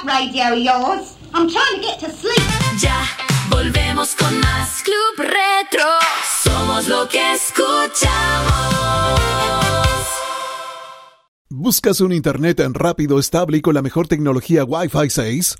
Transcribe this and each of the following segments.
radio of yours. I'm trying to get to sleep. Ya volvemos con más Club Retro. Somos lo que escuchamos. ¿Buscas un internet rápido, estable y con la mejor tecnología Wi-Fi 6?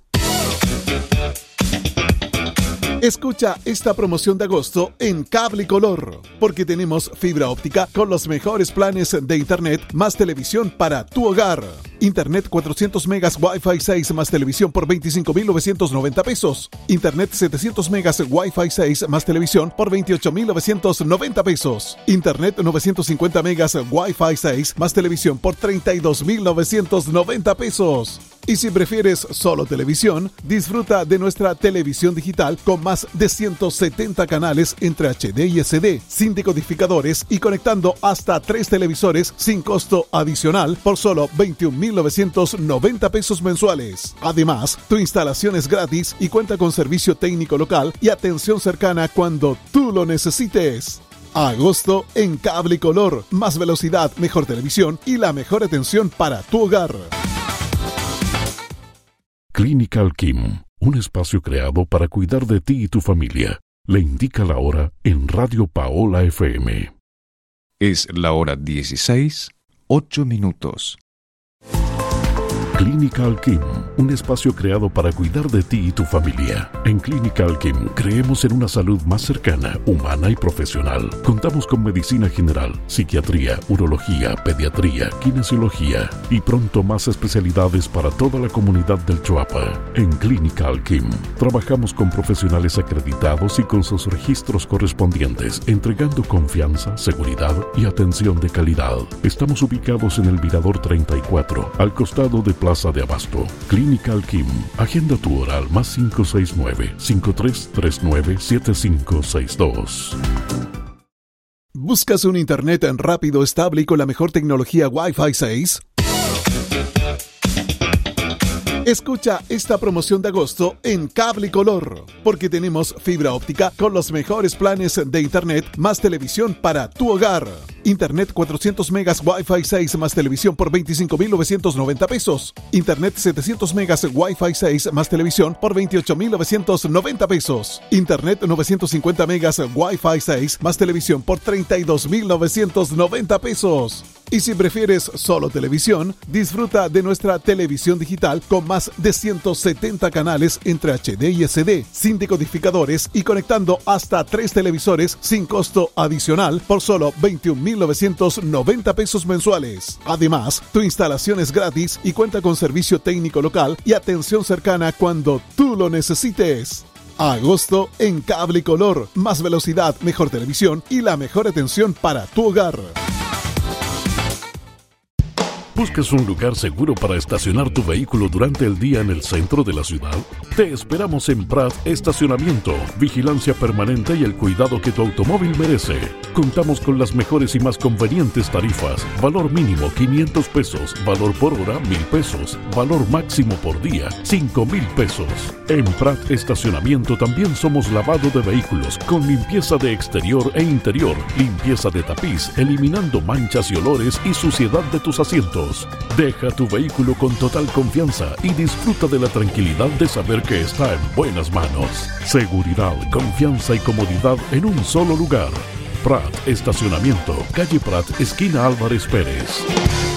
Escucha esta promoción de agosto en Cable Color, porque tenemos fibra óptica con los mejores planes de internet más televisión para tu hogar. Internet 400 megas Wi-Fi 6 más televisión por 25.990 pesos. Internet 700 megas Wi-Fi 6 más televisión por 28.990 pesos. Internet 950 megas Wi-Fi 6 más televisión por 32.990 pesos. Y si prefieres solo televisión, disfruta de nuestra televisión digital con más de 170 canales entre HD y SD, sin decodificadores y conectando hasta 3 televisores sin costo adicional por solo 21.990 pesos mensuales. Además, tu instalación es gratis y cuenta con servicio técnico local y atención cercana cuando tú lo necesites. Agosto en Cable Color. Más velocidad, mejor televisión y la mejor atención para tu hogar. Clínica Alquim, un espacio creado para cuidar de ti y tu familia. Le indica la hora en Radio Paola FM. Es la hora 16:08. Clínica Alquim, un espacio creado para cuidar de ti y tu familia. En Clínica Alquim creemos en una salud más cercana, humana y profesional. Contamos con medicina general, psiquiatría, urología, pediatría, kinesiología y pronto más especialidades para toda la comunidad del Choapa. En Clínica Alquim trabajamos con profesionales acreditados y con sus registros correspondientes, entregando confianza, seguridad y atención de calidad. Estamos ubicados en el Mirador 34, al costado de Plaza de Abasto. Clínica Alquim. Agenda tu hora al más 569-5339-7562. ¿Buscas un internet rápido, estable y con la mejor tecnología Wi-Fi 6? Escucha esta promoción de agosto en Cable Color, porque tenemos fibra óptica con los mejores planes de internet más televisión para tu hogar. Internet 400 megas Wi-Fi 6 más televisión por 25.990 pesos. Internet 700 megas Wi-Fi 6 más televisión por 28.990 pesos. Internet 950 megas Wi-Fi 6 más televisión por 32.990 pesos. Y si prefieres solo televisión, disfruta de nuestra televisión digital con más de 170 canales entre HD y SD, sin decodificadores y conectando hasta 3 televisores sin costo adicional por solo 21.990 pesos mensuales. Además, tu instalación es gratis y cuenta con servicio técnico local y atención cercana cuando tú lo necesites. Agosto en Cable Color. Más velocidad, mejor televisión y la mejor atención para tu hogar. ¿Buscas un lugar seguro para estacionar tu vehículo durante el día en el centro de la ciudad? Te esperamos en Prat Estacionamiento, vigilancia permanente y el cuidado que tu automóvil merece. Contamos con las mejores y más convenientes tarifas. Valor mínimo 500 pesos, valor por hora 1,000 pesos, valor máximo por día 5,000 pesos. En Prat Estacionamiento también somos lavado de vehículos con limpieza de exterior e interior, limpieza de tapiz, eliminando manchas y olores y suciedad de tus asientos. Deja tu vehículo con total confianza y disfruta de la tranquilidad de saber que está en buenas manos. Seguridad, confianza y comodidad en un solo lugar. Prat Estacionamiento, calle Prat, esquina Álvarez Pérez.